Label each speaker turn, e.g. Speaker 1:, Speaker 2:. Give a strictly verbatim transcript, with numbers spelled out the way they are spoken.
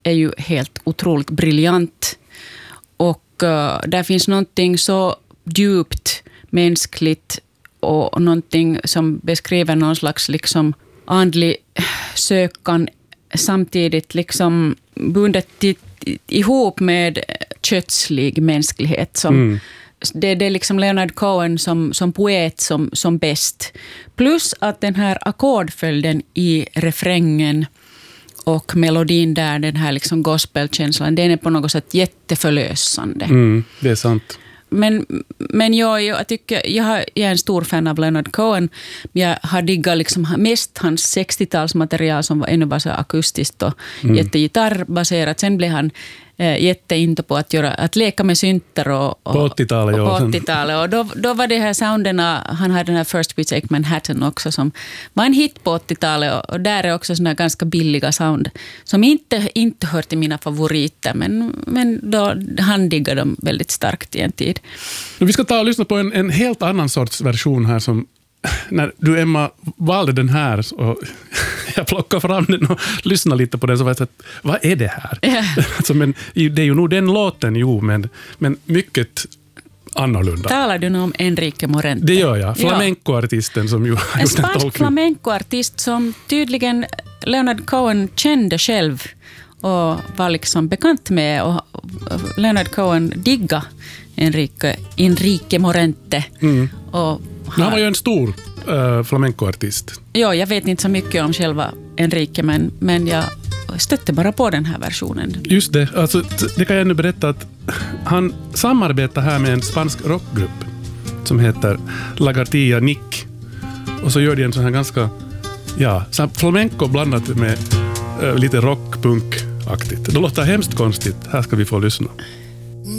Speaker 1: är ju helt otroligt briljant. Och uh, där finns någonting så djupt mänskligt och någonting som beskriver någon slags liksom andlig sökan samtidigt liksom bundet till, ihop med kötslig mänsklighet. Som, mm. det, det är liksom Leonard Cohen som, som poet som, som bäst. Plus att den här ackordföljden i refrängen och melodin där, den här liksom gospelkänslan, den är på något sätt jätteförlösande.
Speaker 2: Mm, det är sant.
Speaker 1: Men, men jag, jag, tycker, jag, har, jag är en stor fan av Leonard Cohen. Jag har diggat liksom mest hans sextiotalsmaterial som var ännu bara så akustiskt och mm. jättegitarrbaserat. Sen blev han eh, jätteinto på att, göra, att leka med synter och, och,
Speaker 2: på åttiotalet.
Speaker 1: Och, på åttiotalet. Och då, då var det här sounderna, han hade den här First We Take Manhattan också som var en hit på åttiotalet och, och där är också såna ganska billiga sound som inte, inte hör till mina favoriter, men, men då han diggar dem väldigt starkt i en tid.
Speaker 2: Vi ska ta och lyssna på en, en helt annan sorts version här som när du, Emma, valde den här och jag plockade fram den och lyssnade lite på den så var jag så att, vad är det här? Yeah. Alltså, men, det är ju nog den låten, jo, men, men mycket annorlunda.
Speaker 1: Talar du nu om Enrique Morente?
Speaker 2: Det gör jag, flamencoartisten som ju har
Speaker 1: en spansk flamencoartist som tydligen Leonard Cohen kände själv och var liksom bekant med, och Leonard Cohen digga Enrique, Enrique Morente. Mm. Och
Speaker 2: han, han var ju en stor uh, flamencoartist.
Speaker 1: Ja, jag vet inte så mycket om själva Enrique, men, men jag stötte bara på den här versionen.
Speaker 2: Just det, alltså, det kan jag nu berätta att han samarbetar här med en spansk rockgrupp som heter Lagartilla Nick. Och så gör de en sån här ganska, ja, flamenco blandat med uh, lite rockpunk-aktigt. Det låter hemskt konstigt. Här ska vi få lyssna.